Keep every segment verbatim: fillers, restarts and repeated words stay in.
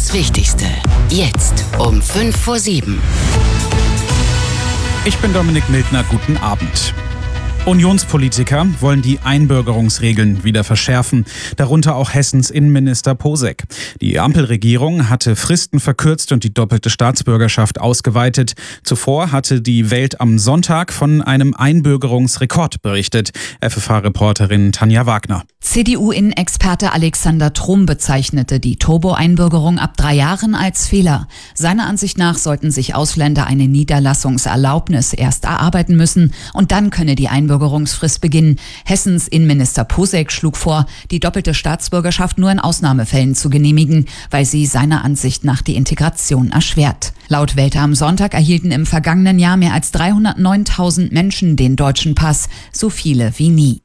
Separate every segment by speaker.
Speaker 1: Das Wichtigste. Jetzt um fünf vor sieben.
Speaker 2: Ich bin Dominik Mildner, guten Abend. Unionspolitiker wollen die Einbürgerungsregeln wieder verschärfen, darunter auch Hessens Innenminister Posek. Die Ampelregierung hatte Fristen verkürzt und die doppelte Staatsbürgerschaft ausgeweitet. Zuvor hatte die Welt am Sonntag von einem Einbürgerungsrekord berichtet. F F H-Reporterin Tanja Wagner.
Speaker 3: C D U-Innenexperte Alexander Trom bezeichnete die Turbo-Einbürgerung ab drei Jahren als Fehler. Seiner Ansicht nach sollten sich Ausländer eine Niederlassungserlaubnis erst erarbeiten müssen und dann könne die Einbürgerungsfrist beginnen. Hessens Innenminister Posek schlug vor, die doppelte Staatsbürgerschaft nur in Ausnahmefällen zu genehmigen, weil sie seiner Ansicht nach die Integration erschwert. Laut Welt am Sonntag erhielten im vergangenen Jahr mehr als dreihundertneuntausend Menschen den deutschen Pass, so viele wie nie.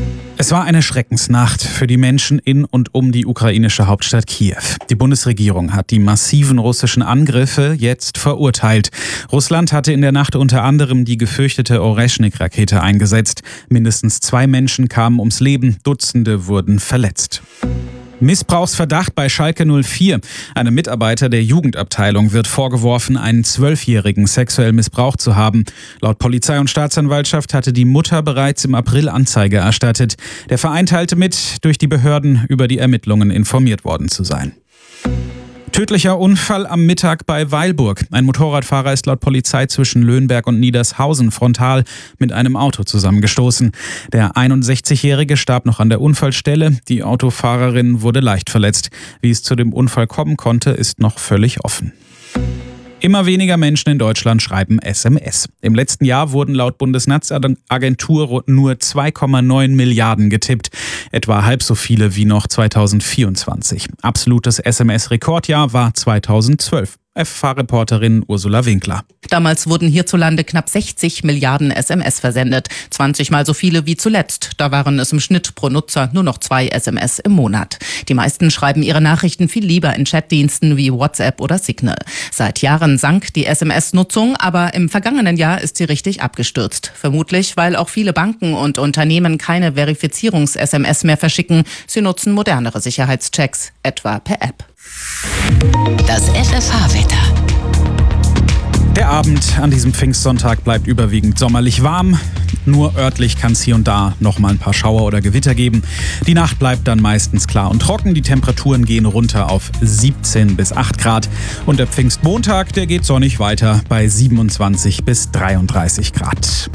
Speaker 2: Es war eine Schreckensnacht für die Menschen in und um die ukrainische Hauptstadt Kiew. Die Bundesregierung hat die massiven russischen Angriffe jetzt verurteilt. Russland hatte in der Nacht unter anderem die gefürchtete Oreschnik-Rakete eingesetzt. Mindestens zwei Menschen kamen ums Leben, Dutzende wurden verletzt. Missbrauchsverdacht bei Schalke null vier. Einem Mitarbeiter der Jugendabteilung wird vorgeworfen, einen Zwölfjährigen sexuell missbraucht zu haben. Laut Polizei und Staatsanwaltschaft hatte die Mutter bereits im April Anzeige erstattet. Der Verein teilte mit, durch die Behörden über die Ermittlungen informiert worden zu sein. Tödlicher Unfall am Mittag bei Weilburg. Ein Motorradfahrer ist laut Polizei zwischen Löhnberg und Niedershausen frontal mit einem Auto zusammengestoßen. Der einundsechzigjährige starb noch an der Unfallstelle. Die Autofahrerin wurde leicht verletzt. Wie es zu dem Unfall kommen konnte, ist noch völlig offen. Immer weniger Menschen in Deutschland schreiben S M S. Im letzten Jahr wurden laut Bundesnetzagentur nur zwei Komma neun Milliarden getippt. Etwa halb so viele wie noch zweitausendvierundzwanzig. Absolutes S M S-Rekordjahr war zweitausendzwölf. F F H-Reporterin Ursula Winkler.
Speaker 4: Damals wurden hierzulande knapp sechzig Milliarden S M S versendet. zwanzig Mal so viele wie zuletzt. Da waren es im Schnitt pro Nutzer nur noch zwei S M S im Monat. Die meisten schreiben ihre Nachrichten viel lieber in Chatdiensten wie WhatsApp oder Signal. Seit Jahren sank die S M S-Nutzung, aber im vergangenen Jahr ist sie richtig abgestürzt. Vermutlich, weil auch viele Banken und Unternehmen keine Verifizierungs-S M S mehr verschicken. Sie nutzen modernere Sicherheitschecks, etwa per App.
Speaker 1: Das F F H-Wetter.
Speaker 2: Der Abend an diesem Pfingstsonntag bleibt überwiegend sommerlich warm. Nur örtlich kann es hier und da noch mal ein paar Schauer oder Gewitter geben. Die Nacht bleibt dann meistens klar und trocken. Die Temperaturen gehen runter auf siebzehn bis acht Grad. Und der Pfingstmontag, der geht sonnig weiter bei siebenundzwanzig bis dreiunddreißig Grad.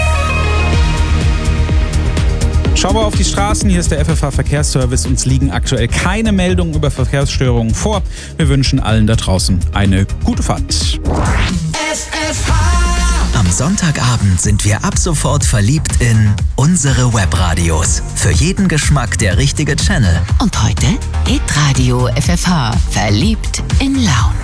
Speaker 2: Schauen wir auf die Straßen. Hier ist der F F H-Verkehrsservice. Uns liegen aktuell keine Meldungen über Verkehrsstörungen vor. Wir wünschen allen da draußen eine gute Fahrt.
Speaker 5: F F H. Am Sonntagabend sind wir ab sofort verliebt in unsere Webradios. Für jeden Geschmack der richtige Channel.
Speaker 1: Und heute Hitradio F F H. Verliebt in Lounge.